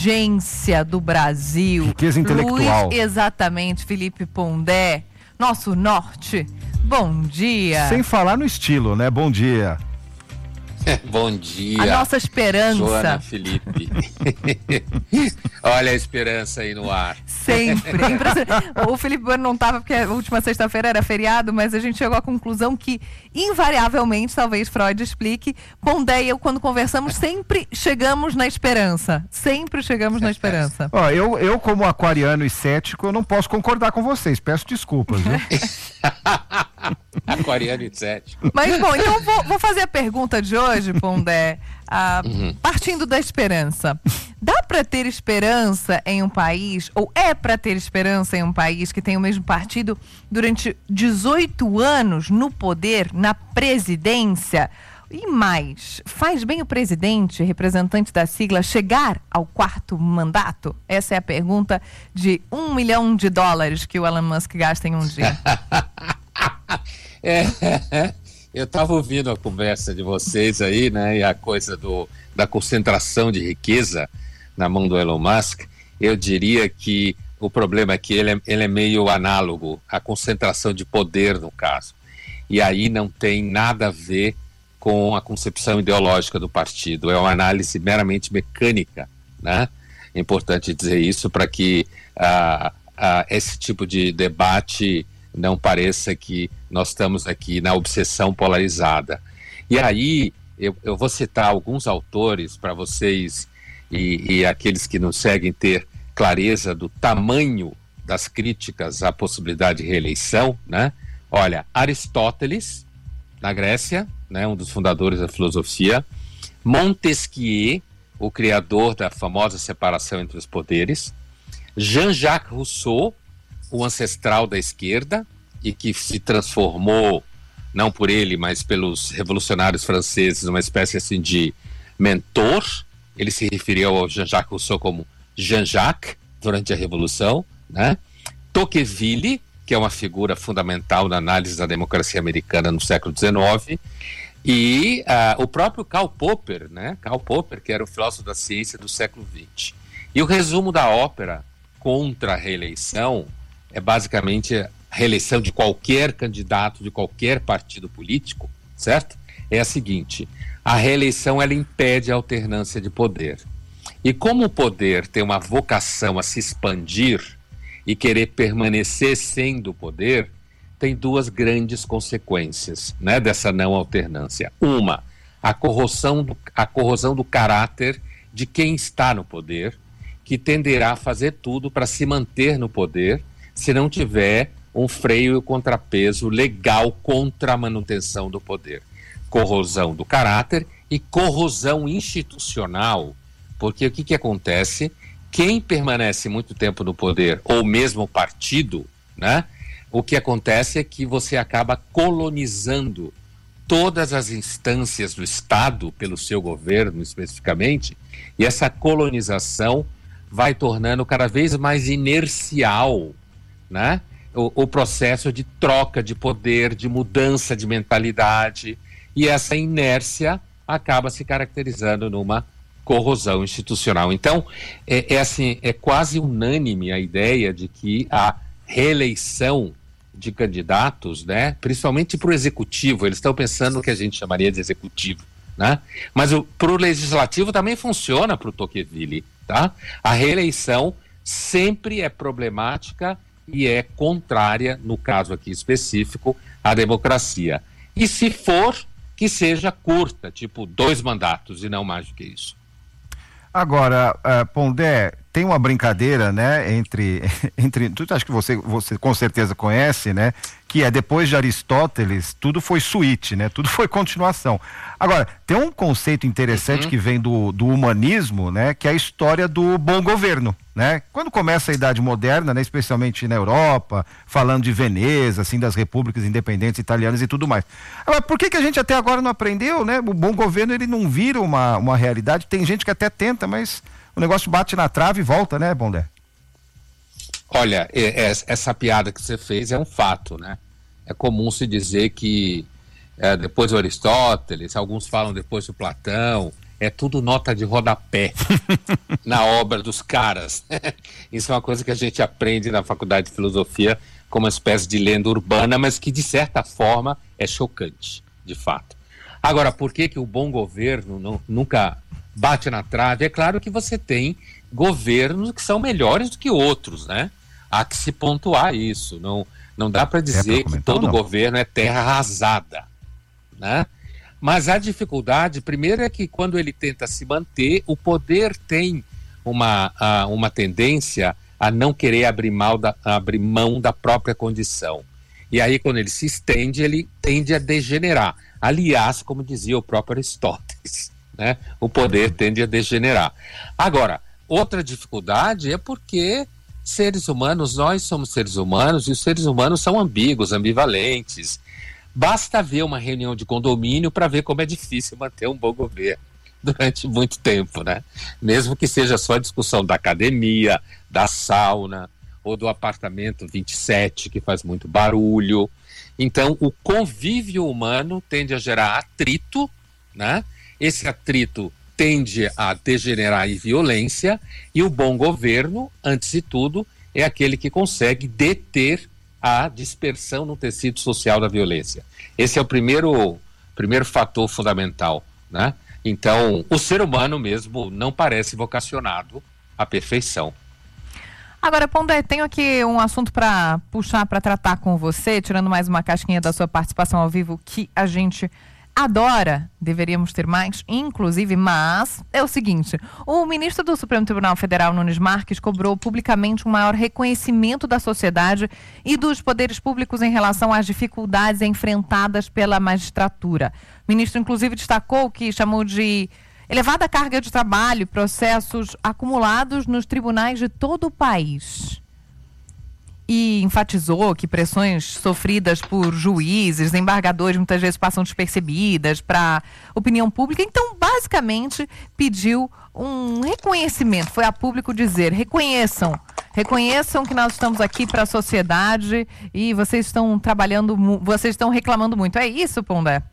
Agência do Brasil. Riqueza intelectual. Luiz, exatamente, Felipe Pondé, nosso norte. Bom dia. Sem falar no estilo, né? Bom dia. Bom dia. A nossa esperança. Joana Felipe. Olha a esperança aí no ar. Sempre. O Felipe Bueno não estava porque a última sexta-feira era feriado, mas a gente chegou à conclusão que, invariavelmente, talvez Freud explique, Pondé e eu, quando conversamos, sempre chegamos na esperança. Sempre chegamos na esperança. Ó, eu como aquariano e cético, eu não posso concordar com vocês. Peço desculpas, viu? Aquariano e cético. Mas, bom, então vou fazer a pergunta de hoje, Pondé, partindo da esperança. Dá para ter esperança em um país, ou é para ter esperança em um país que tem o mesmo partido durante 18 anos no poder, na presidência? E mais, faz bem o presidente, representante da sigla, chegar ao 4º mandato? Essa é a pergunta de $1 milhão que o Elon Musk gasta em um dia. Eu estava ouvindo a conversa de vocês aí, né, e a coisa da concentração de riqueza na mão do Elon Musk. Eu diria que o problema é que ele é meio análogo à concentração de poder, no caso. E aí não tem nada a ver com a concepção ideológica do partido. É uma análise meramente mecânica, né? É importante dizer isso para que esse tipo de debate não pareça que nós estamos aqui na obsessão polarizada. E aí, eu vou citar alguns autores para vocês e aqueles que nos seguem ter clareza do tamanho das críticas à possibilidade de reeleição, né? Olha, Aristóteles, na Grécia, né, um dos fundadores da filosofia, Montesquieu, o criador da famosa separação entre os poderes, Jean-Jacques Rousseau, o ancestral da esquerda, e que se transformou, não por ele, mas pelos revolucionários franceses, numa espécie assim de mentor. Ele se referiu ao Jean-Jacques Rousseau como Jean-Jacques durante a Revolução, né? Tocqueville, que é uma figura fundamental na análise da democracia americana no século XIX, e o próprio Karl Popper, né? Karl Popper, que era o filósofo da ciência do século XX. E o resumo da ópera contra a reeleição é basicamente a reeleição de qualquer candidato, de qualquer partido político, certo? É a seguinte: a reeleição ela impede a alternância de poder. E como o poder tem uma vocação a se expandir e querer permanecer sendo o poder, tem duas grandes consequências, né, dessa não alternância. Uma, a corrosão do caráter de quem está no poder, que tenderá a fazer tudo para se manter no poder, se não tiver um freio e contrapeso legal contra a manutenção do poder. Corrosão do caráter e corrosão institucional, porque o que acontece? Quem permanece muito tempo no poder, ou mesmo o partido, né? O que acontece é que você acaba colonizando todas as instâncias do Estado, pelo seu governo especificamente, e essa colonização vai tornando cada vez mais inercial, né, o processo de troca de poder, de mudança de mentalidade, e essa inércia acaba se caracterizando numa corrosão institucional. Então, é quase unânime a ideia de que a reeleição de candidatos, né, principalmente para o executivo, eles estão pensando no que a gente chamaria de executivo, né? Mas para o legislativo também funciona para o Tocqueville, tá? A reeleição sempre é problemática e é contrária, no caso aqui específico, à democracia. E se for, que seja curta, tipo 2 mandatos e não mais do que isso. Agora, Pondé, tem uma brincadeira, né, entre tu acho que você com certeza conhece, né, que é depois de Aristóteles, tudo foi suíte, né, tudo foi continuação. Agora, tem um conceito interessante que vem do humanismo, né, que é a história do bom governo, né, quando começa a Idade Moderna, né, especialmente na Europa, falando de Veneza, assim, das repúblicas independentes italianas e tudo mais. Agora, por que a gente até agora não aprendeu, né, o bom governo ele não vira uma realidade? Tem gente que até tenta, mas o negócio bate na trave e volta, né, Pondé? Olha, essa piada que você fez é um fato, né? É comum se dizer que depois do Aristóteles, alguns falam depois do Platão, é tudo nota de rodapé na obra dos caras. Isso é uma coisa que a gente aprende na faculdade de filosofia como uma espécie de lenda urbana, mas que de certa forma é chocante, de fato. Agora, por que o bom governo nunca bate na trave? É claro que você tem governos que são melhores do que outros, né? Há que se pontuar isso. Não dá para dizer que todo governo é terra arrasada, né? Mas a dificuldade, primeiro, é que quando ele tenta se manter, o poder tem uma tendência a não querer abrir mão da própria condição. E aí, quando ele se estende, ele tende a degenerar. Aliás, como dizia o próprio Aristóteles, né? O poder tende a degenerar. Agora, outra dificuldade é porque nós somos seres humanos, e os seres humanos são ambíguos, ambivalentes. Basta ver uma reunião de condomínio para ver como é difícil manter um bom governo durante muito tempo, né? Mesmo que seja só a discussão da academia, da sauna, ou do apartamento 27, que faz muito barulho. Então, o convívio humano tende a gerar atrito, né? Esse atrito tende a degenerar em violência, e o bom governo, antes de tudo, é aquele que consegue deter a dispersão no tecido social da violência. Esse é o primeiro fator fundamental, né? Então, o ser humano mesmo não parece vocacionado à perfeição. Agora, Pondé, tenho aqui um assunto para puxar, para tratar com você, tirando mais uma casquinha da sua participação ao vivo, que a gente adora, deveríamos ter mais, inclusive, mas é o seguinte: o ministro do Supremo Tribunal Federal, Nunes Marques, cobrou publicamente um maior reconhecimento da sociedade e dos poderes públicos em relação às dificuldades enfrentadas pela magistratura. O ministro, inclusive, destacou que chamou de elevada carga de trabalho e processos acumulados nos tribunais de todo o país. E enfatizou que pressões sofridas por juízes, embargadores, muitas vezes passam despercebidas para a opinião pública. Então, basicamente, pediu um reconhecimento. Foi a público dizer: reconheçam que nós estamos aqui para a sociedade e vocês estão vocês estão reclamando muito. É isso, Pondé?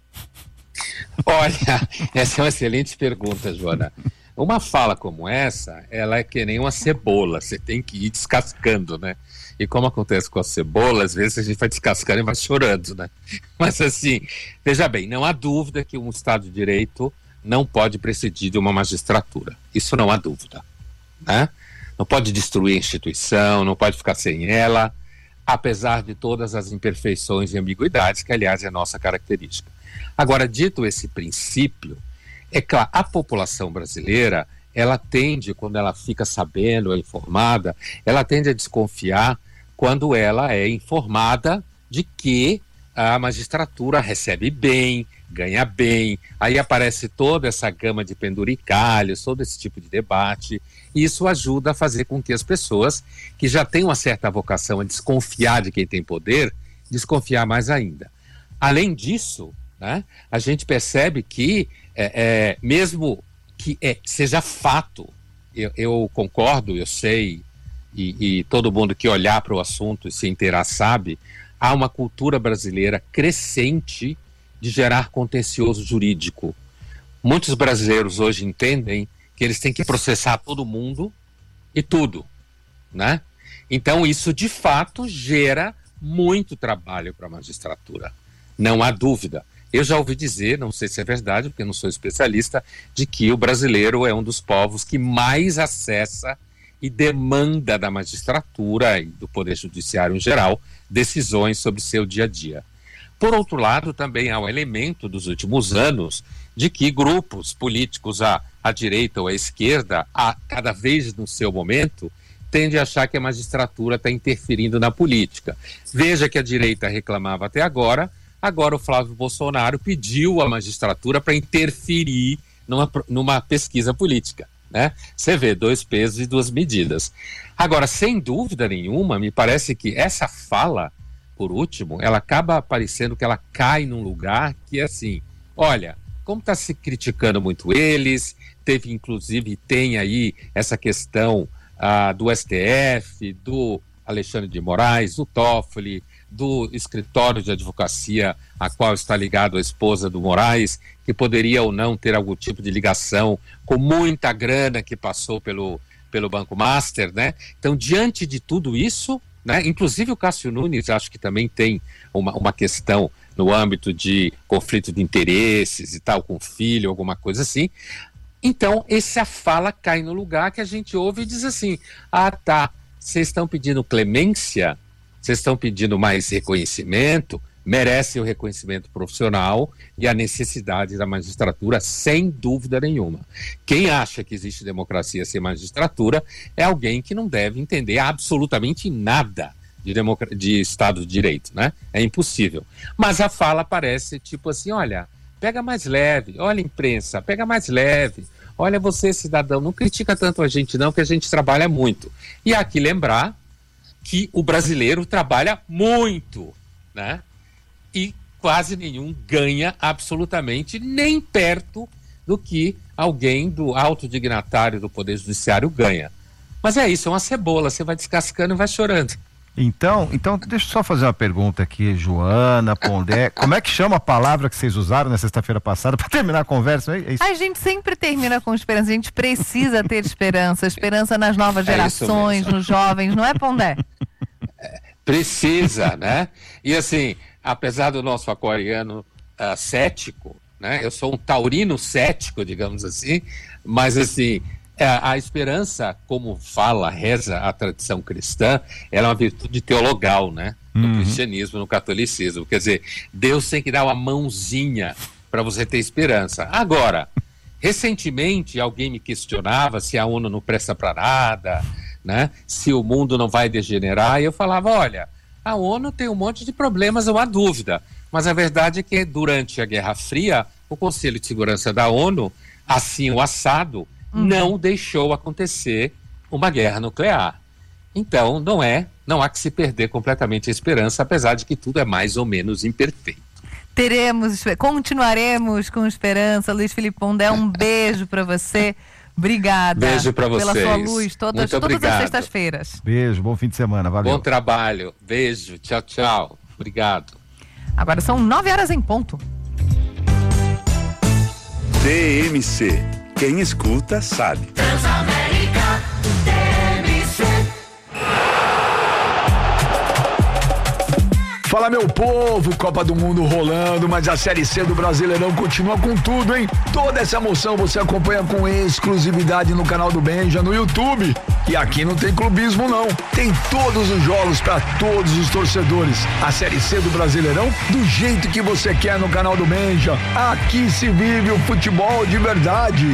Olha, essa é uma excelente pergunta, Joana. Uma fala como essa, ela é que nem uma cebola, você tem que ir descascando, né? E como acontece com a cebola, às vezes a gente vai descascando e vai chorando, né? Mas assim, veja bem, não há dúvida que um Estado de Direito não pode prescindir de uma magistratura. Isso não há dúvida, né? Não pode destruir a instituição, não pode ficar sem ela, apesar de todas as imperfeições e ambiguidades, que aliás é a nossa característica. Agora, dito esse princípio, é claro, a população brasileira, ela tende, quando ela fica sabendo, é informada, ela tende a desconfiar quando ela é informada de que a magistratura recebe bem, ganha bem, aí aparece toda essa gama de penduricalhos, todo esse tipo de debate, e isso ajuda a fazer com que as pessoas que já têm uma certa vocação a desconfiar de quem tem poder, desconfiar mais ainda. Além disso, né, a gente percebe que, mesmo que seja fato, eu concordo, eu sei, e todo mundo que olhar para o assunto e se inteirar sabe, há uma cultura brasileira crescente de gerar contencioso jurídico. Muitos brasileiros hoje entendem que eles têm que processar todo mundo e tudo, né? Então isso de fato gera muito trabalho para a magistratura, não há dúvida. Eu já ouvi dizer, não sei se é verdade, porque não sou especialista, de que o brasileiro é um dos povos que mais acessa e demanda da magistratura e do Poder Judiciário em geral decisões sobre seu dia a dia. Por outro lado, também há um elemento dos últimos anos de que grupos políticos à direita ou à esquerda, cada vez no seu momento, tendem a achar que a magistratura está interferindo na política. Veja que a direita reclamava até agora o Flávio Bolsonaro pediu à magistratura para interferir numa pesquisa política, né? Você vê, 2 pesos e 2 medidas. Agora, sem dúvida nenhuma, me parece que essa fala, por último, ela acaba parecendo que ela cai num lugar que é assim, olha, como está se criticando muito eles, tem aí essa questão do STF, do Alexandre de Moraes, do Toffoli, do escritório de advocacia a qual está ligado a esposa do Moraes, que poderia ou não ter algum tipo de ligação com muita grana que passou pelo Banco Master, né? Então, diante de tudo isso, né, inclusive o Cássio Nunes acho que também tem uma questão no âmbito de conflito de interesses e tal, com filho, alguma coisa assim. Então, essa fala cai no lugar que a gente ouve e diz assim: ah, tá, vocês estão pedindo clemência, vocês estão pedindo mais reconhecimento, merece o reconhecimento profissional e a necessidade da magistratura, sem dúvida nenhuma. Quem acha que existe democracia sem magistratura é alguém que não deve entender absolutamente nada de Estado de Direito, né? É impossível. Mas a fala parece tipo assim: olha, pega mais leve, olha imprensa, pega mais leve, olha você cidadão, não critica tanto a gente não, que a gente trabalha muito. E aqui lembrar que o brasileiro trabalha muito, né? E quase nenhum ganha absolutamente nem perto do que alguém do alto dignatário do Poder Judiciário ganha. Mas é isso, é uma cebola, você vai descascando e vai chorando. Então, deixa eu só fazer uma pergunta aqui, Joana, Pondé, como é que chama a palavra que vocês usaram na sexta-feira passada para terminar a conversa? É isso? A gente sempre termina com esperança, a gente precisa ter esperança nas novas gerações, nos jovens, não é, Pondé? Precisa, né? E assim, apesar do nosso aquariano cético, né? Eu sou um taurino cético, digamos assim, mas assim, a esperança, como reza a tradição cristã, ela é uma virtude teologal, né? No cristianismo, no catolicismo. Quer dizer, Deus tem que dar uma mãozinha para você ter esperança. Agora, recentemente alguém me questionava se a ONU não presta para nada, né? Se o mundo não vai degenerar, e eu falava: olha, a ONU tem um monte de problemas, não há dúvida, mas a verdade é que durante a Guerra Fria, o Conselho de Segurança da ONU, assim o assado, não deixou acontecer uma guerra nuclear. Então, não há que se perder completamente a esperança, apesar de que tudo é mais ou menos imperfeito. Continuaremos com esperança. Luiz Felipe Pondé, um beijo para você. Obrigada. Beijo para vocês. Pela sua luz todas as sextas-feiras. Beijo, bom fim de semana, valeu. Bom trabalho, beijo, tchau, tchau. Obrigado. Agora são 9h em ponto. TMC, quem escuta sabe. Transamérica, TMC. Fala, meu povo, Copa do Mundo rolando, mas a Série C do Brasileirão continua com tudo, hein? Toda essa emoção você acompanha com exclusividade no canal do Benja, no YouTube. E aqui não tem clubismo, não. Tem todos os jogos para todos os torcedores. A Série C do Brasileirão, do jeito que você quer no canal do Benja. Aqui se vive o futebol de verdade.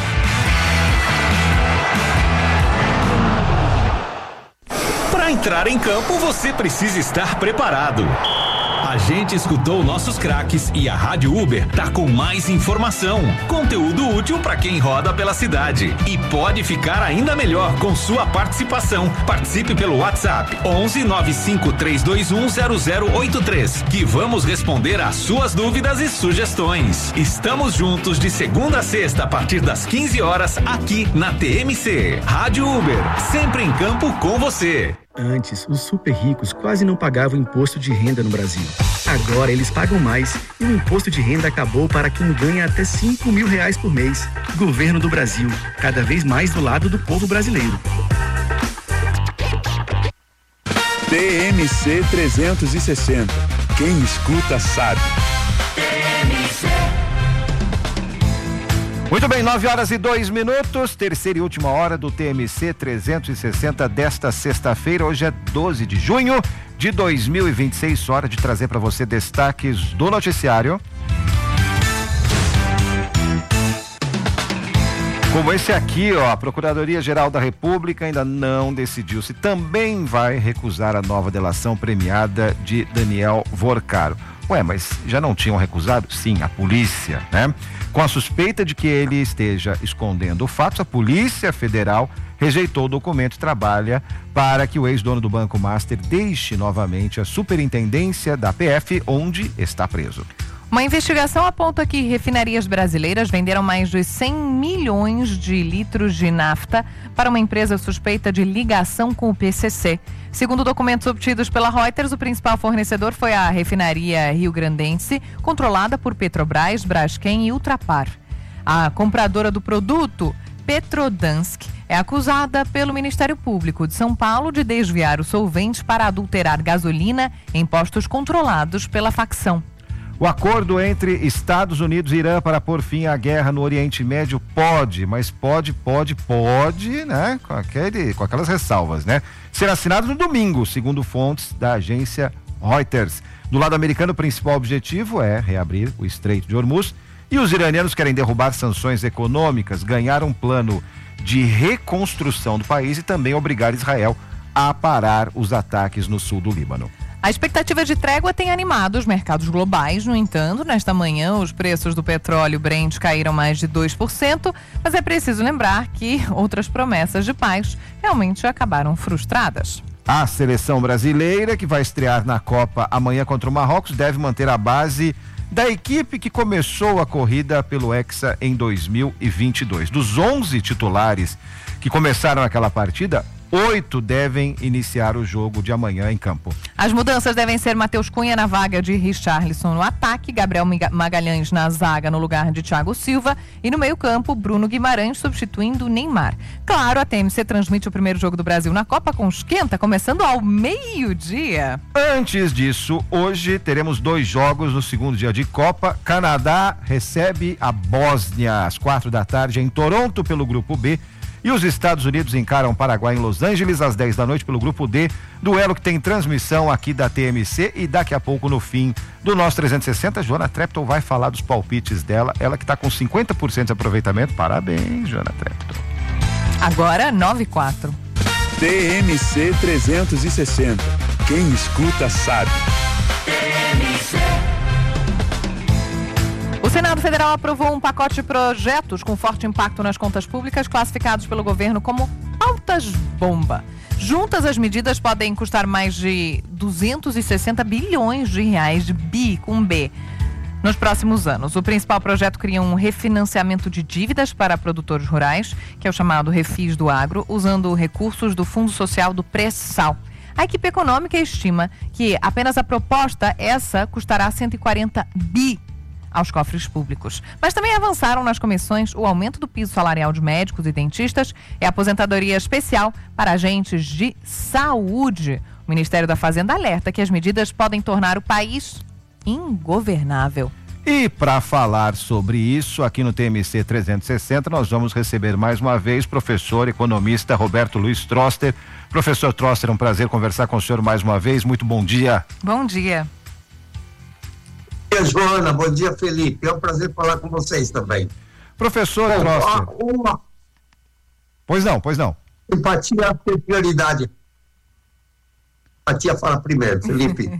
Para entrar em campo, você precisa estar preparado. A gente escutou nossos craques e a Rádio Uber tá com mais informação, conteúdo útil para quem roda pela cidade. E pode ficar ainda melhor com sua participação. Participe pelo WhatsApp 11 95 321 0083, que vamos responder às suas dúvidas e sugestões. Estamos juntos de segunda a sexta a partir das 15 horas aqui na TMC. Rádio Uber, sempre em campo com você. Antes, os super ricos quase não pagavam imposto de renda no Brasil. Agora eles pagam mais e o imposto de renda acabou para quem ganha até R$5.000 por mês. Governo do Brasil, cada vez mais do lado do povo brasileiro. TMC 360, quem escuta sabe. Muito bem, 9h02, terceira e última hora do TMC 360 desta sexta-feira. Hoje é 12 de junho de 2026, hora de trazer para você destaques do noticiário. Como esse aqui, ó, a Procuradoria-Geral da República ainda não decidiu se também vai recusar a nova delação premiada de Daniel Vorcaro. Ué, mas já não tinham recusado? Sim, a polícia, né? Com a suspeita de que ele esteja escondendo fatos, a Polícia Federal rejeitou o documento e trabalha para que o ex-dono do Banco Master deixe novamente a superintendência da PF, onde está preso. Uma investigação aponta que refinarias brasileiras venderam mais de 100 milhões de litros de nafta para uma empresa suspeita de ligação com o PCC. Segundo documentos obtidos pela Reuters, o principal fornecedor foi a refinaria rio-grandense, controlada por Petrobras, Braskem e Ultrapar. A compradora do produto, Petrodansk, é acusada pelo Ministério Público de São Paulo de desviar o solvente para adulterar gasolina em postos controlados pela facção. O acordo entre Estados Unidos e Irã para pôr fim à guerra no Oriente Médio pode, né? Com aquelas ressalvas, né? Ser assinado no domingo, segundo fontes da agência Reuters. Do lado americano, o principal objetivo é reabrir o Estreito de Hormuz e os iranianos querem derrubar sanções econômicas, ganhar um plano de reconstrução do país e também obrigar Israel a parar os ataques no sul do Líbano. A expectativa de trégua tem animado os mercados globais. No entanto, nesta manhã, os preços do petróleo Brent caíram mais de 2%, mas é preciso lembrar que outras promessas de paz realmente acabaram frustradas. A seleção brasileira, que vai estrear na Copa amanhã contra o Marrocos, deve manter a base da equipe que começou a corrida pelo Hexa em 2022. Dos 11 titulares que começaram aquela partida, 8 devem iniciar o jogo de amanhã em campo. As mudanças devem ser Matheus Cunha na vaga de Richarlison no ataque, Gabriel Magalhães na zaga no lugar de Thiago Silva e no meio-campo, Bruno Guimarães substituindo Neymar. Claro, a TMC transmite o primeiro jogo do Brasil na Copa com esquenta, começando ao meio-dia. Antes disso, hoje teremos 2 jogos no segundo dia de Copa. Canadá recebe a Bósnia às 16h em Toronto pelo Grupo B. E os Estados Unidos encaram o Paraguai em Los Angeles às 10 da noite pelo Grupo D, duelo que tem transmissão aqui da TMC e daqui a pouco no fim do nosso 360, Joana Trepton vai falar dos palpites dela, ela que está com 50% de aproveitamento. Parabéns, Joana Trepton. Agora 9:04. TMC 360. Quem escuta sabe. O Senado Federal aprovou um pacote de projetos com forte impacto nas contas públicas, classificados pelo governo como pautas-bomba. Juntas, as medidas podem custar mais de 260 bilhões de reais, de bi com B, nos próximos anos. O principal projeto cria um refinanciamento de dívidas para produtores rurais, que é o chamado Refis do Agro, usando recursos do Fundo Social do Pré-Sal. A equipe econômica estima que apenas a proposta essa custará 140 bi aos cofres públicos. Mas também avançaram nas comissões o aumento do piso salarial de médicos e dentistas e a aposentadoria especial para agentes de saúde. O Ministério da Fazenda alerta que as medidas podem tornar o país ingovernável. E para falar sobre isso, aqui no TMC 360, nós vamos receber mais uma vez o professor economista Roberto Luiz Troster. Professor Troster, é um prazer conversar com o senhor mais uma vez. Muito bom dia. Bom dia. Bom dia, Joana. Bom dia, Felipe. É um prazer falar com vocês também. Professor Troster. Pois não. Empatia tem prioridade. Empatia fala primeiro, Felipe.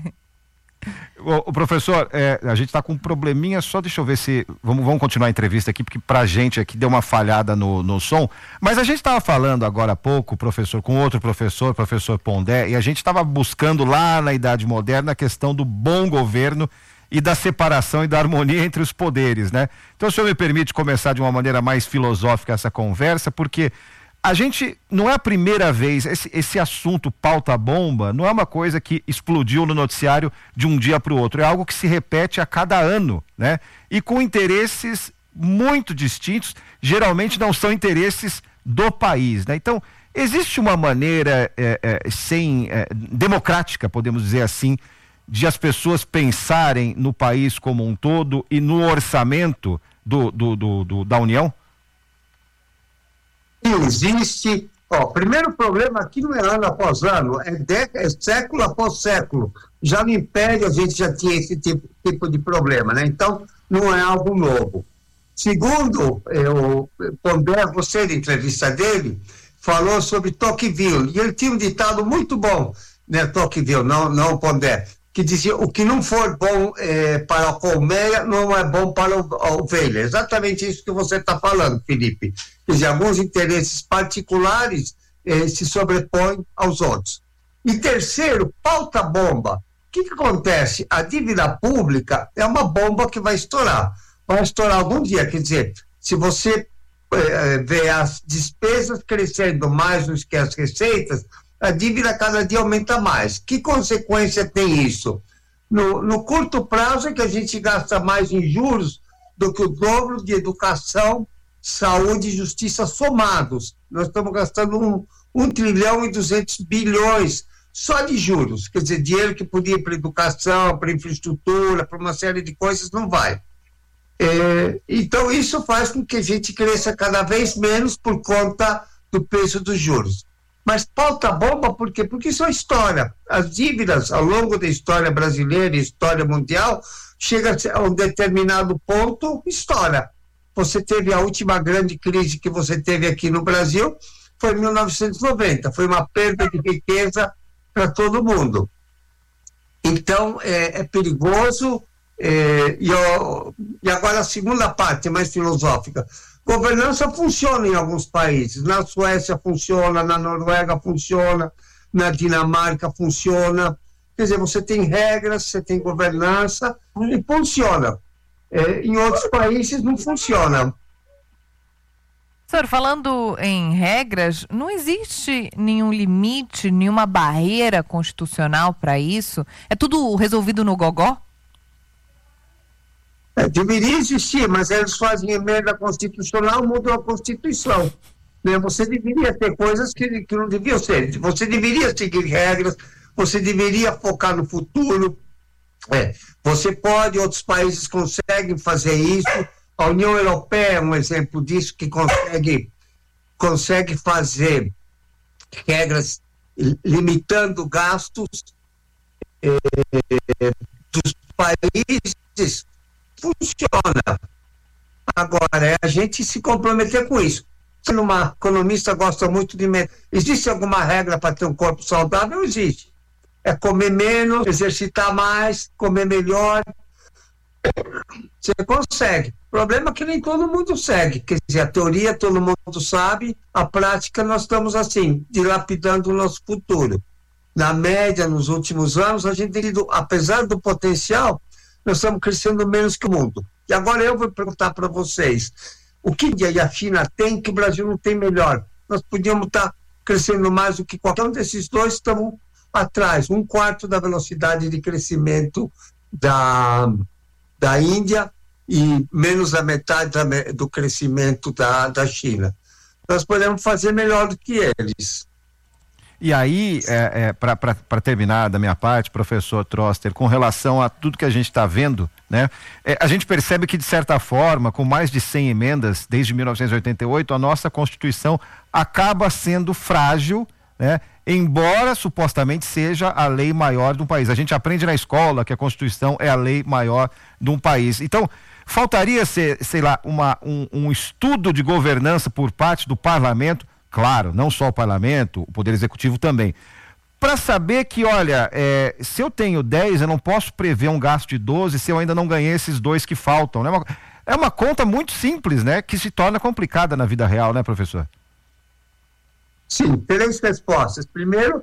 O professor, a gente está com um probleminha, só deixa eu ver se... Vamos continuar a entrevista aqui, porque pra gente aqui deu uma falhada no som, mas a gente estava falando agora há pouco, professor, com outro professor Pondé, e a gente estava buscando lá na Idade Moderna a questão do bom governo e da separação e da harmonia entre os poderes, né? Então o senhor me permite começar de uma maneira mais filosófica essa conversa, porque a gente, não é a primeira vez, esse assunto pauta-bomba não é uma coisa que explodiu no noticiário de um dia para o outro, é algo que se repete a cada ano, né? E com interesses muito distintos, geralmente não são interesses do país, né? Então, existe uma maneira democrática, podemos dizer assim, de as pessoas pensarem no país como um todo e no orçamento da União? Existe, o primeiro problema aqui não é ano após ano, é século após século. Já no Império a gente já tinha esse tipo de problema, né? Então não é algo novo. Segundo, Pondé, você na entrevista dele falou sobre Tocqueville, e ele tinha um ditado muito bom, né? Tocqueville, não Pondé, que dizia: o que não for bom para a colmeia não é bom para a ovelha. Exatamente isso que você está falando, Felipe. Quer dizer, alguns interesses particulares se sobrepõem aos outros. E terceiro, pauta-bomba. que acontece? A dívida pública é uma bomba que vai estourar algum dia. Quer dizer, se você vê as despesas crescendo mais do que as receitas, a dívida cada dia aumenta mais. Que consequência tem isso? No curto prazo é que a gente gasta mais em juros do que o dobro de educação, saúde e justiça somados. Nós estamos gastando 1 trilhão e 200 bilhões só de juros. Quer dizer, dinheiro que podia ir para educação, para infraestrutura, para uma série de coisas, não vai. Então, isso faz com que a gente cresça cada vez menos por conta do peso dos juros. Mas pauta bomba por quê? Porque isso é história. As dívidas, ao longo da história brasileira e história mundial, chega a um determinado ponto, estoura. Você teve a última grande crise que você teve aqui no Brasil, foi em 1990. Foi uma perda de riqueza para todo mundo. Então, é perigoso. E agora a segunda parte, mais filosófica. Governança funciona em alguns países. Na Suécia funciona, na Noruega funciona, na Dinamarca funciona. Quer dizer, você tem regras, você tem governança e funciona. Em outros países não funciona. Senhor, falando em regras, não existe nenhum limite, nenhuma barreira constitucional para isso? É tudo resolvido no gogó? Deveria existir, mas eles fazem emenda constitucional, mudam a Constituição. Né? Você deveria ter coisas que não deviam ser. Você deveria seguir regras, você deveria focar no futuro. Você pode, outros países conseguem fazer isso. A União Europeia é um exemplo disso, que consegue fazer regras limitando gastos dos países. Funciona. Agora, é a gente se comprometer com isso. Se uma economista gosta muito de... Existe alguma regra para ter um corpo saudável? Existe. É comer menos, exercitar mais, comer melhor. Você consegue. O problema é que nem todo mundo segue. Quer dizer, a teoria todo mundo sabe, a prática nós estamos assim, dilapidando o nosso futuro. Na média, nos últimos anos, a gente, apesar do potencial, nós estamos crescendo menos que o mundo. E agora eu vou perguntar para vocês, o que a Índia e a China têm que o Brasil não tem melhor? Nós podíamos estar crescendo mais do que qualquer um desses dois, estamos atrás, 1/4 da velocidade de crescimento da Índia e menos da metade do crescimento da China. Nós podemos fazer melhor do que eles. E aí, para terminar da minha parte, professor Troster, com relação a tudo que a gente está vendo, né? A gente percebe que, de certa forma, com mais de 100 emendas desde 1988, a nossa Constituição acaba sendo frágil, né? Embora supostamente seja a lei maior de um país. A gente aprende na escola que a Constituição é a lei maior de um país. Então, faltaria ser, sei lá, um estudo de governança por parte do parlamento, claro, não só o parlamento, o Poder Executivo também, para saber que, olha, se eu tenho 10, eu não posso prever um gasto de 12 se eu ainda não ganhei esses 2 que faltam, né? É uma conta muito simples, né? Que se torna complicada na vida real, né, professor? Sim, 3 respostas. Primeiro,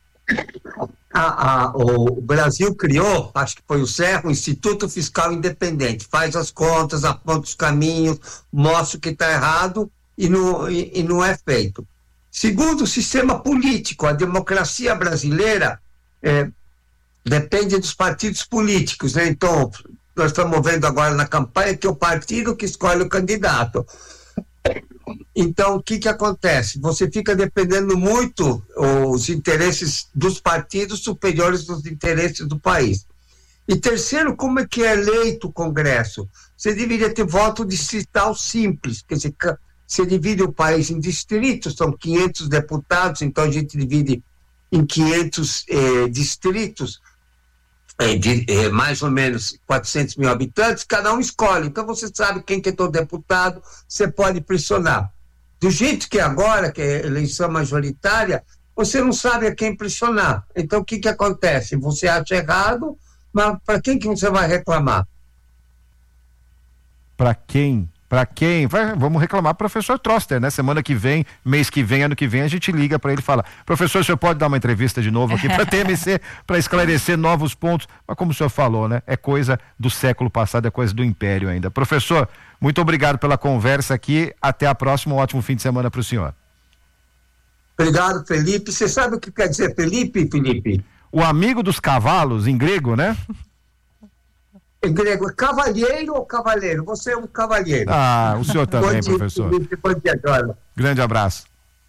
o Brasil criou, acho que foi o Serra, o Instituto Fiscal Independente, faz as contas, aponta os caminhos, mostra o que está errado e não é feito. Segundo, o sistema político, a democracia brasileira depende dos partidos políticos, né? Então, nós estamos vendo agora na campanha que é o partido que escolhe o candidato. Então, o que acontece? Você fica dependendo muito os interesses dos partidos superiores dos interesses do país. E terceiro, como é que é eleito o Congresso? Você deveria ter voto distrital simples, quer dizer, você divide o país em distritos, são 500 deputados, então a gente divide em 500 distritos, mais ou menos 400 mil habitantes, cada um escolhe. Então você sabe quem que é teu deputado, você pode pressionar. Do jeito que é agora, que é eleição majoritária, você não sabe a quem pressionar. Então o que acontece? Você acha errado, mas para quem que você vai reclamar? Para quem Para quem? Vamos reclamar pro professor Troster, né? Semana que vem, mês que vem, ano que vem, a gente liga para ele e fala: professor, o senhor pode dar uma entrevista de novo aqui para TMC, para esclarecer novos pontos? Mas como o senhor falou, né? É coisa do século passado, é coisa do Império ainda. Professor, muito obrigado pela conversa aqui. Até a próxima, um ótimo fim de semana para o senhor. Obrigado, Felipe. Você sabe o que quer dizer Felipe? O amigo dos cavalos, em grego, né? Em grego, cavalheiro ou cavaleiro? Você é um cavalheiro. Ah, o senhor também, professor. Bom dia, agora. Grande abraço.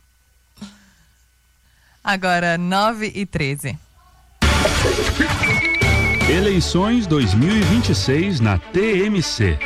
Agora, 9h13. Eleições 2026 na TMC.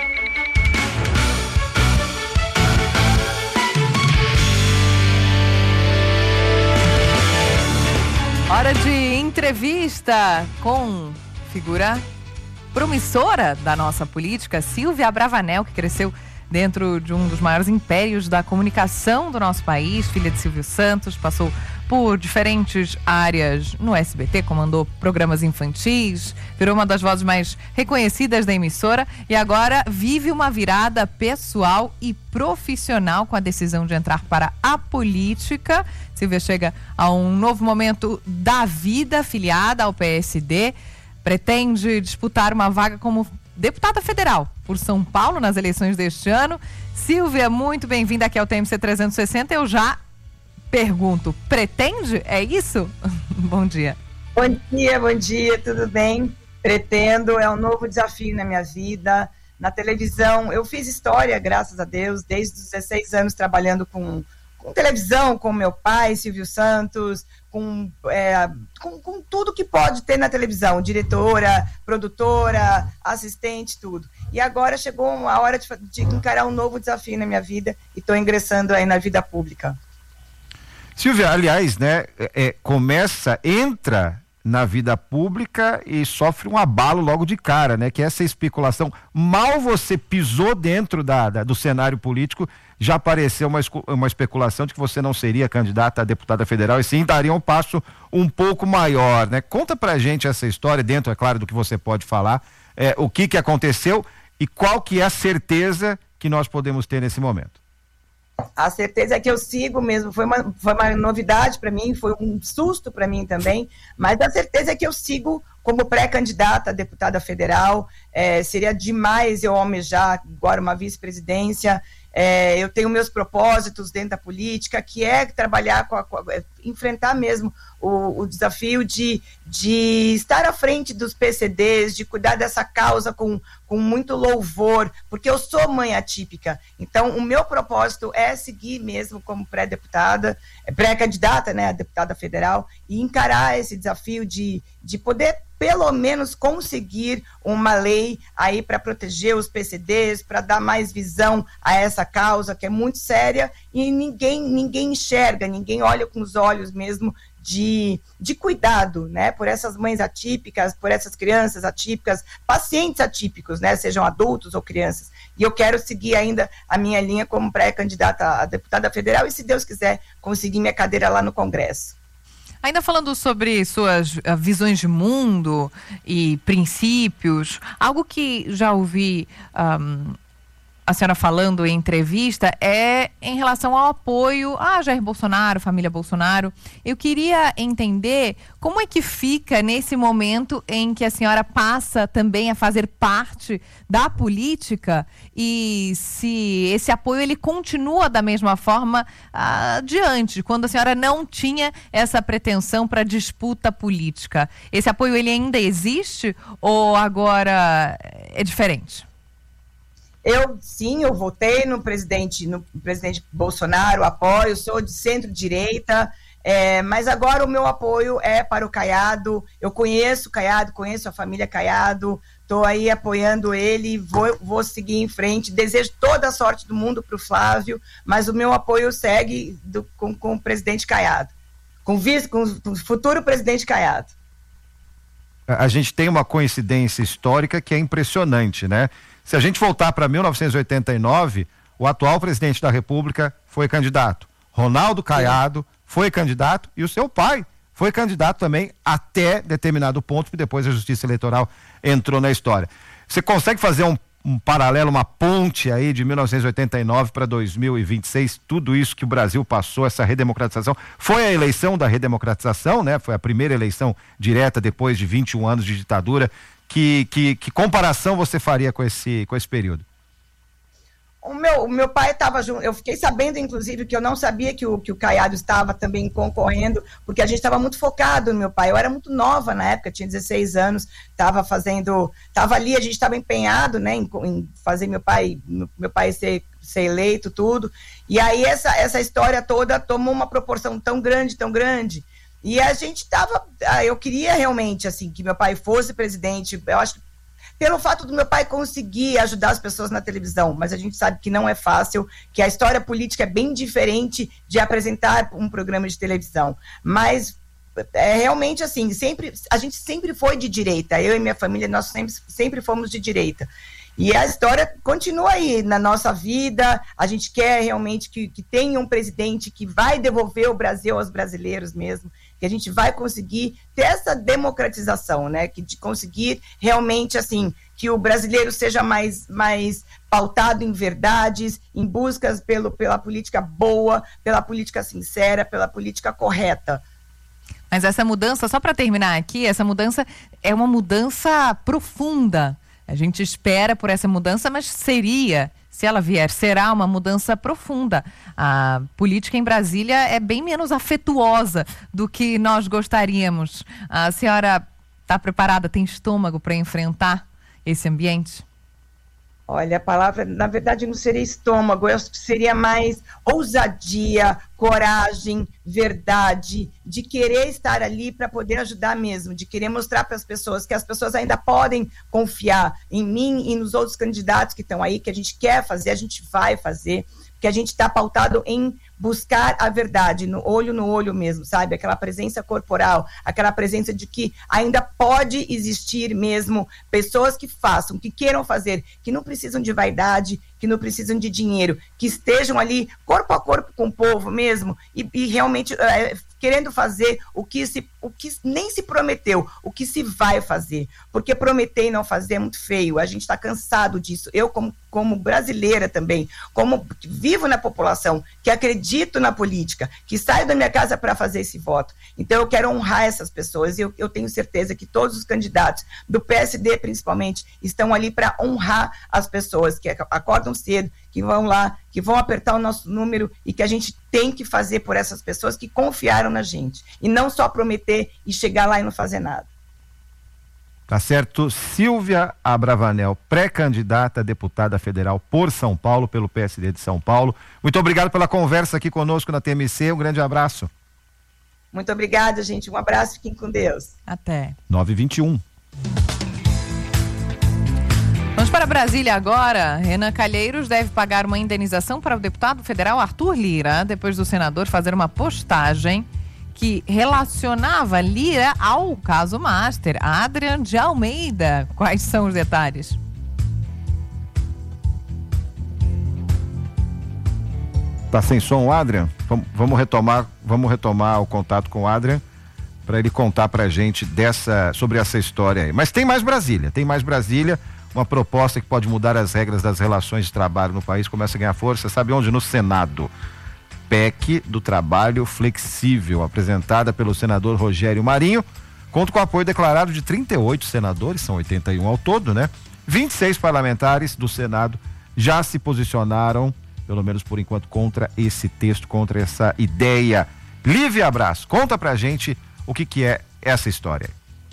Hora de entrevista com figura promissora da nossa política, Silvia Abravanel, que cresceu dentro de um dos maiores impérios da comunicação do nosso país, filha de Silvio Santos, passou por diferentes áreas no SBT, comandou programas infantis, virou uma das vozes mais reconhecidas da emissora e agora vive uma virada pessoal e profissional com a decisão de entrar para a política. Silvia chega a um novo momento da vida, filiada ao PSD, pretende disputar uma vaga como deputada federal por São Paulo nas eleições deste ano. Silvia, muito bem-vinda aqui ao TMC 360. Eu já pergunto, pretende? É isso? Bom dia. Bom dia, tudo bem? Pretendo, é um novo desafio na minha vida. Na televisão, eu fiz história, graças a Deus, desde os 16 anos trabalhando com televisão, com meu pai, Silvio Santos, com tudo que pode ter na televisão, diretora, produtora, assistente, tudo. E agora chegou a hora de encarar um novo desafio na minha vida e estou ingressando aí na vida pública. Silvia, aliás, né, entra na vida pública e sofre um abalo logo de cara, né, que é essa especulação. Mal você pisou dentro do cenário político, já apareceu uma especulação de que você não seria candidata a deputada federal e sim daria um passo um pouco maior, né? Conta pra gente essa história, dentro, é claro, do que você pode falar, o que aconteceu e qual que é a certeza que nós podemos ter nesse momento. A certeza é que eu sigo mesmo, foi uma novidade para mim, foi um susto para mim também, mas a certeza é que eu sigo como pré-candidata a deputada federal. Seria demais eu almejar agora uma vice-presidência. Eu tenho meus propósitos dentro da política, que é trabalhar enfrentar mesmo o desafio de estar à frente dos PCDs, de cuidar dessa causa com muito louvor, porque eu sou mãe atípica. Então, o meu propósito é seguir mesmo como pré-candidata, né, a deputada federal, e encarar esse desafio de poder, pelo menos, conseguir uma lei aí para proteger os PCDs, para dar mais visão a essa causa, que é muito séria, e ninguém enxerga, ninguém olha com os olhos mesmo de cuidado, né, por essas mães atípicas, por essas crianças atípicas, pacientes atípicos, né, sejam adultos ou crianças. E eu quero seguir ainda a minha linha como pré-candidata a deputada federal e, se Deus quiser, conseguir minha cadeira lá no Congresso. Ainda falando sobre suas visões de mundo e princípios, algo que já ouvi a senhora falando em entrevista é em relação ao apoio a Jair Bolsonaro, família Bolsonaro. Eu queria entender como é que fica nesse momento em que a senhora passa também a fazer parte da política e se esse apoio ele continua da mesma forma adiante, quando a senhora não tinha essa pretensão para disputa política. Esse apoio ele ainda existe ou agora é diferente? Eu votei no presidente Bolsonaro, apoio, sou de centro-direita, mas agora o meu apoio é para o Caiado. Eu conheço o Caiado, conheço a família Caiado, estou aí apoiando ele, vou seguir em frente, desejo toda a sorte do mundo para o Flávio, mas o meu apoio segue com o presidente Caiado, com o futuro presidente Caiado. A gente tem uma coincidência histórica que é impressionante, né? Se a gente voltar para 1989, o atual presidente da República foi candidato. Ronaldo Caiado foi candidato e o seu pai foi candidato também até determinado ponto, que depois a Justiça Eleitoral entrou na história. Você consegue fazer um paralelo, uma ponte aí de 1989 para 2026, tudo isso que o Brasil passou, essa redemocratização. Foi a eleição da redemocratização, né? Foi a primeira eleição direta depois de 21 anos de ditadura. Que comparação você faria com esse período? O meu pai estava junto, eu fiquei sabendo, inclusive, que eu não sabia que o Caiado estava também concorrendo, porque a gente estava muito focado no meu pai. Eu era muito nova na época, tinha 16 anos, estava ali, a gente estava empenhado, né, em fazer meu pai ser eleito, tudo. E aí essa história toda tomou uma proporção tão grande. E a gente eu queria realmente, assim, que meu pai fosse presidente. Eu acho que pelo fato do meu pai conseguir ajudar as pessoas na televisão, mas a gente sabe que não é fácil, que a história política é bem diferente de apresentar um programa de televisão. Mas é realmente assim, a gente sempre foi de direita, eu e minha família, nós sempre fomos de direita. E a história continua aí na nossa vida. A gente quer realmente que tenha um presidente que vai devolver o Brasil aos brasileiros mesmo, que a gente vai conseguir ter essa democratização, né? De conseguir realmente, assim, que o brasileiro seja mais pautado em verdades, em buscas pela política boa, pela política sincera, pela política correta. Mas essa mudança, só para terminar aqui, essa mudança é uma mudança profunda. A gente espera por essa mudança, mas se ela vier, será uma mudança profunda. A política em Brasília é bem menos afetuosa do que nós gostaríamos. A senhora está preparada, tem estômago para enfrentar esse ambiente? Olha, a palavra, na verdade, não seria estômago, seria mais ousadia, coragem, verdade, de querer estar ali para poder ajudar mesmo, de querer mostrar para as pessoas que as pessoas ainda podem confiar em mim e nos outros candidatos que estão aí, que a gente quer fazer, a gente vai fazer, que a gente está pautado em buscar a verdade, no olho mesmo, sabe? Aquela presença corporal, aquela presença de que ainda pode existir mesmo pessoas que façam, que queiram fazer, que não precisam de vaidade, que não precisam de dinheiro, que estejam ali corpo a corpo com o povo mesmo e realmente querendo fazer o que nem se prometeu, o que se vai fazer, porque prometer e não fazer é muito feio, a gente está cansado disso. Eu como brasileira também, como vivo na população, que acredito na política, que saio da minha casa para fazer esse voto. Então eu quero honrar essas pessoas e eu tenho certeza que todos os candidatos, do PSD principalmente, estão ali para honrar as pessoas que acordam cedo, que vão lá, que vão apertar o nosso número e que a gente tem que fazer por essas pessoas que confiaram na gente. E não só prometer e chegar lá e não fazer nada. Tá certo. Silvia Abravanel, pré-candidata a deputada federal por São Paulo, pelo PSD de São Paulo. Muito obrigado pela conversa aqui conosco na TMC. Um grande abraço. Muito obrigada, gente. Um abraço. Fiquem com Deus. Até. 9h21. Vamos para Brasília agora. Renan Calheiros deve pagar uma indenização para o deputado federal Arthur Lira, depois do senador fazer uma postagem que relacionava Lira ao caso Master. Adrian de Almeida, quais são os detalhes? Tá sem som o Adrian? Vamos retomar o contato com o Adrian para ele contar pra gente sobre essa história aí. Mas tem mais Brasília. Uma proposta que pode mudar as regras das relações de trabalho no país começa a ganhar força, sabe onde? No Senado. PEC do trabalho flexível, apresentada pelo senador Rogério Marinho, conta com o apoio declarado de 38 senadores, são 81 ao todo, né? 26 parlamentares do Senado já se posicionaram, pelo menos por enquanto, contra esse texto, contra essa ideia. Lívia Abraço, conta pra gente o que é essa história.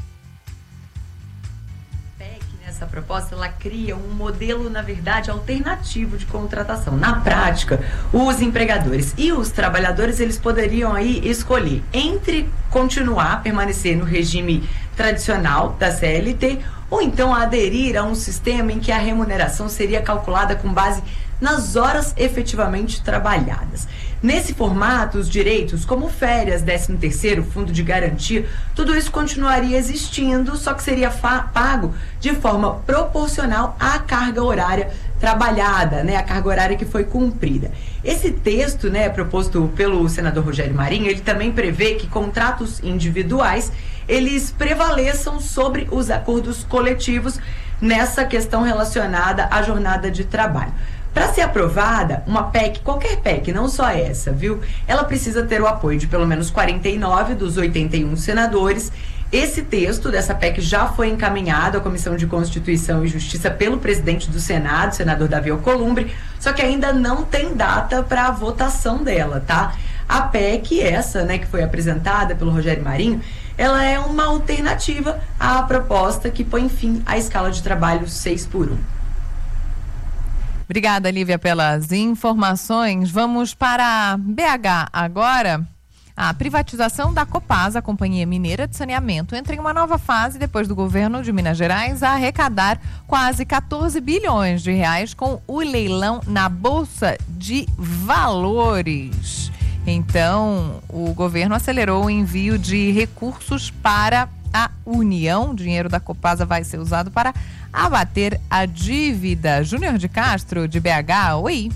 Essa proposta, ela cria um modelo, na verdade, alternativo de contratação. Na prática, os empregadores e os trabalhadores, eles poderiam aí escolher entre permanecer no regime tradicional da CLT ou então aderir a um sistema em que a remuneração seria calculada com base nas horas efetivamente trabalhadas. Nesse formato, os direitos como férias, 13º, fundo de garantia, tudo isso continuaria existindo, só que seria pago de forma proporcional à carga horária trabalhada, né, a carga horária que foi cumprida. Esse texto, né, proposto pelo senador Rogério Marinho, ele também prevê que contratos individuais, eles prevaleçam sobre os acordos coletivos, nessa questão relacionada à jornada de trabalho. Para ser aprovada, uma PEC, qualquer PEC, não só essa, viu? Ela precisa ter o apoio de pelo menos 49 dos 81 senadores. Esse texto dessa PEC já foi encaminhado à Comissão de Constituição e Justiça pelo presidente do Senado, senador Davi Alcolumbre, só que ainda não tem data para a votação dela, tá? A PEC, essa, né, que foi apresentada pelo Rogério Marinho, ela é uma alternativa à proposta que põe fim à escala de trabalho 6x1. Obrigada, Lívia, pelas informações. Vamos para BH agora. A privatização da Copasa, a Companhia Mineira de Saneamento, entra em uma nova fase depois do governo de Minas Gerais arrecadar quase 14 bilhões de reais com o leilão na Bolsa de Valores. Então, o governo acelerou o envio de recursos para a União. O dinheiro da Copasa vai ser usado para abater a dívida. Júnior de Castro, de BH, oi.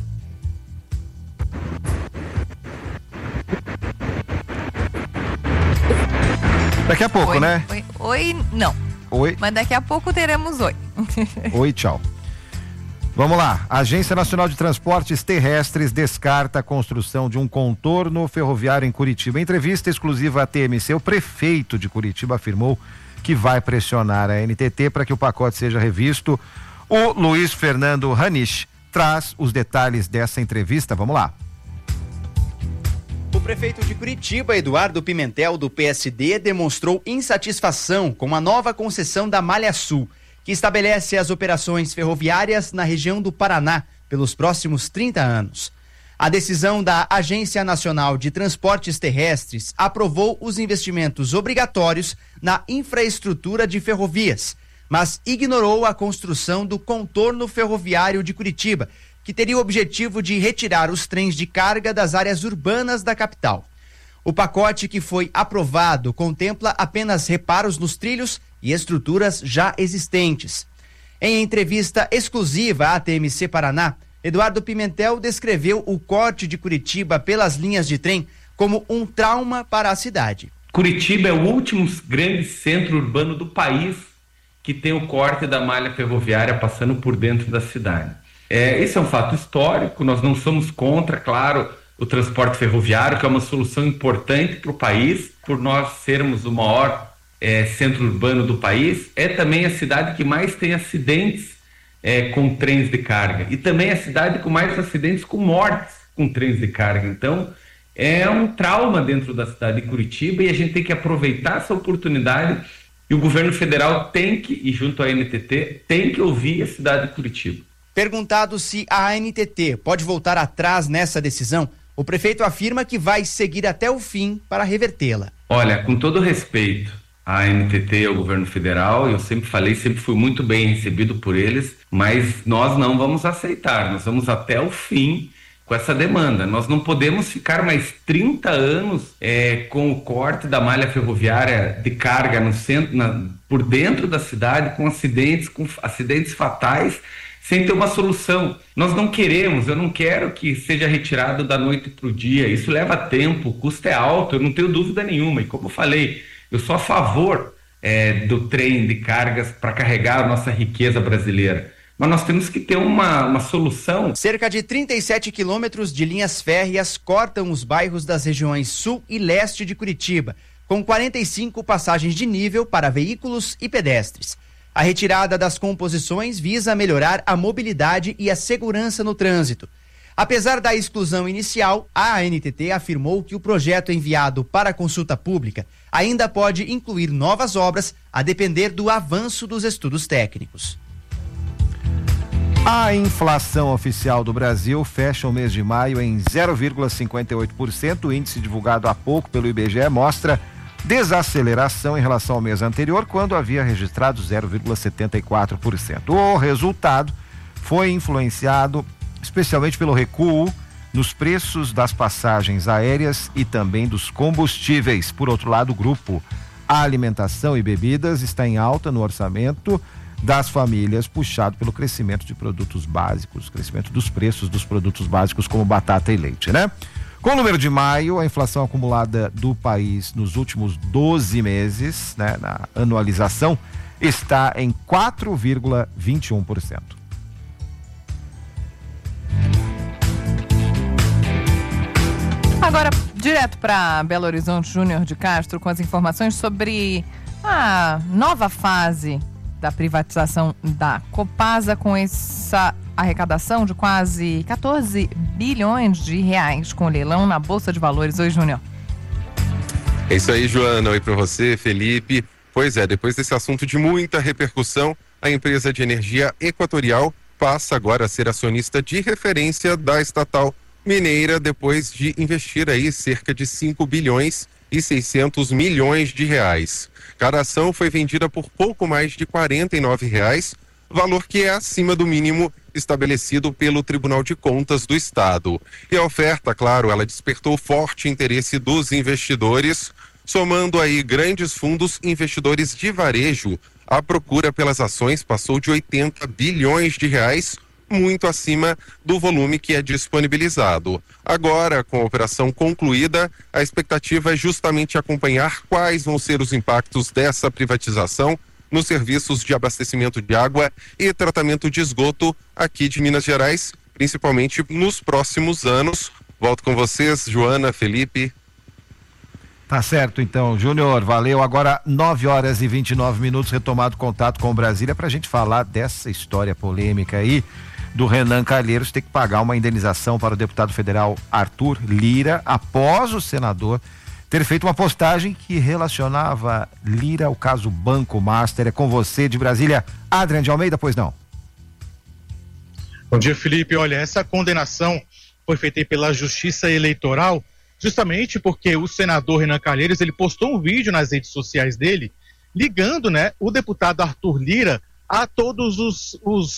Daqui a pouco, oi, né? Oi, não. Oi. Mas daqui a pouco teremos oi. Oi, tchau. Vamos lá. A Agência Nacional de Transportes Terrestres descarta a construção de um contorno ferroviário em Curitiba. Em entrevista exclusiva à TMC, o prefeito de Curitiba afirmou que vai pressionar a NTT para que o pacote seja revisto. O Luiz Fernando Ranisch traz os detalhes dessa entrevista. Vamos lá. O prefeito de Curitiba, Eduardo Pimentel, do PSD, demonstrou insatisfação com a nova concessão da Malha Sul, que estabelece as operações ferroviárias na região do Paraná pelos próximos 30 anos. A decisão da Agência Nacional de Transportes Terrestres aprovou os investimentos obrigatórios na infraestrutura de ferrovias, mas ignorou a construção do contorno ferroviário de Curitiba, que teria o objetivo de retirar os trens de carga das áreas urbanas da capital. O pacote que foi aprovado contempla apenas reparos nos trilhos e estruturas já existentes. Em entrevista exclusiva à TMC Paraná, Eduardo Pimentel descreveu o corte de Curitiba pelas linhas de trem como um trauma para a cidade. Curitiba é o último grande centro urbano do país que tem o corte da malha ferroviária passando por dentro da cidade. Esse é um fato histórico, nós não somos contra, claro, o transporte ferroviário, que é uma solução importante para o país, por nós sermos o maior centro urbano do país. É também a cidade que mais tem acidentes com trens de carga, e também a cidade com mais acidentes com mortes com trens de carga. Então, é um trauma dentro da cidade de Curitiba, e a gente tem que aproveitar essa oportunidade, e o governo federal tem que, e junto à NTT, tem que ouvir a cidade de Curitiba. Perguntado se a ANTT pode voltar atrás nessa decisão, o prefeito afirma que vai seguir até o fim para revertê-la. Olha, com todo respeito à ANTT e ao governo federal, eu sempre falei, sempre fui muito bem recebido por eles, mas nós não vamos aceitar, nós vamos até o fim com essa demanda. Nós não podemos ficar mais 30 anos com o corte da malha ferroviária de carga no centro, por dentro da cidade, com acidentes fatais, sem ter uma solução. Nós não queremos, eu não quero que seja retirado da noite para o dia, isso leva tempo, o custo é alto, eu não tenho dúvida nenhuma, e como eu falei, eu sou a favor do trem de cargas para carregar a nossa riqueza brasileira, mas nós temos que ter uma solução. Cerca de 37 quilômetros de linhas férreas cortam os bairros das regiões sul e leste de Curitiba, com 45 passagens de nível para veículos e pedestres. A retirada das composições visa melhorar a mobilidade e a segurança no trânsito. Apesar da exclusão inicial, a ANTT afirmou que o projeto enviado para consulta pública ainda pode incluir novas obras, a depender do avanço dos estudos técnicos. A inflação oficial do Brasil fecha o mês de maio em 0,58%. O índice divulgado há pouco pelo IBGE mostra desaceleração em relação ao mês anterior, quando havia registrado 0,74%. O resultado foi influenciado especialmente pelo recuo nos preços das passagens aéreas e também dos combustíveis. Por outro lado, o grupo Alimentação e Bebidas está em alta no orçamento das famílias, puxado pelo crescimento de produtos básicos, crescimento dos preços dos produtos básicos como batata e leite, né? Com o número de maio, a inflação acumulada do país nos últimos 12 meses, né, na anualização, está em 4,21%. Agora, direto para Belo Horizonte, Júnior de Castro, com as informações sobre a nova fase da privatização da Copasa, com essa arrecadação de quase 14 bilhões de reais com o leilão na Bolsa de Valores. Oi, Júnior. É isso aí, Joana. Oi para você, Felipe. Pois é, depois desse assunto de muita repercussão, a empresa de energia Equatorial passa agora a ser acionista de referência da estatal mineira, depois de investir aí cerca de 5 bilhões e 600 milhões de reais. Cada ação foi vendida por pouco mais de R$49, valor que é acima do mínimo estabelecido pelo Tribunal de Contas do Estado. E a oferta, claro, ela despertou forte interesse dos investidores, somando aí grandes fundos investidores de varejo. A procura pelas ações passou de 80 bilhões de reais, muito acima do volume que é disponibilizado. Agora, com a operação concluída, a expectativa é justamente acompanhar quais vão ser os impactos dessa privatização nos serviços de abastecimento de água e tratamento de esgoto aqui de Minas Gerais, principalmente nos próximos anos. Volto com vocês, Joana, Felipe. Tá certo, então, Júnior, valeu. Agora 9h29, retomado contato com Brasília pra gente falar dessa história polêmica aí do Renan Calheiros ter que pagar uma indenização para o deputado federal Arthur Lira após o senador ter feito uma postagem que relacionava Lira ao caso Banco Master. É com você de Brasília, Adriano de Almeida, pois não? Bom dia, Felipe. Olha, essa condenação foi feita pela Justiça Eleitoral justamente porque o senador Renan Calheiros, ele postou um vídeo nas redes sociais dele ligando, né, o deputado Arthur Lira a todos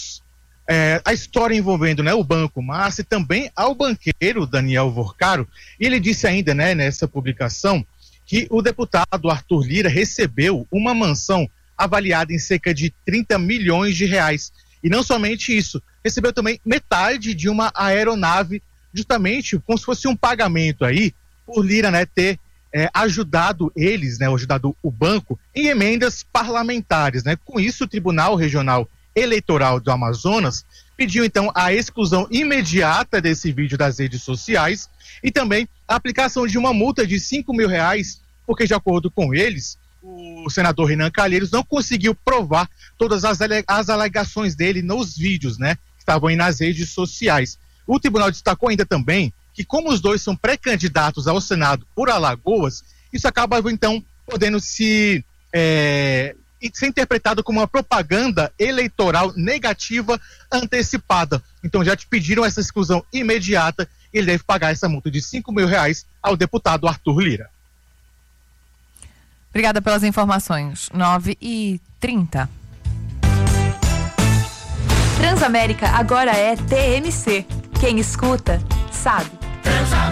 a história envolvendo, né, o Banco Master e também ao banqueiro Daniel Vorcaro. E ele disse ainda, né, nessa publicação, que o deputado Arthur Lira recebeu uma mansão avaliada em cerca de 30 milhões de reais. E não somente isso, recebeu também metade de uma aeronave, justamente como se fosse um pagamento aí, por Lira, né, ter ajudado eles, né, ajudado o banco em emendas parlamentares, né. Com isso, o Tribunal Regional Eleitoral do Amazonas pediu então a exclusão imediata desse vídeo das redes sociais e também a aplicação de uma multa de R$5 mil, porque de acordo com eles, o senador Renan Calheiros não conseguiu provar todas as alegações dele nos vídeos, né, que estavam aí nas redes sociais. O tribunal destacou ainda também que, como os dois são pré-candidatos ao Senado por Alagoas, isso acaba então podendo ser interpretado como uma propaganda eleitoral negativa antecipada. Então já te pediram essa exclusão imediata e ele deve pagar essa multa de R$5 mil ao deputado Arthur Lira. Obrigada pelas informações. 9h30. Transamérica agora é TMC. Quem escuta, sabe.